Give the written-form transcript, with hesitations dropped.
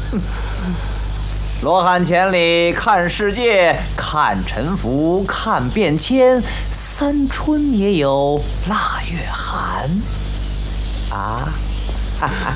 罗汉千里看世界，看沉浮，看变迁。三春也有腊月寒。啊，哈哈。